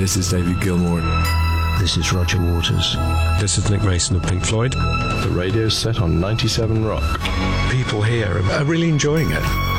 this is David Gilmour. This is Roger Waters. This is Nick Mason of Pink Floyd. The radio's set on 97 Rock. People here are really enjoying it.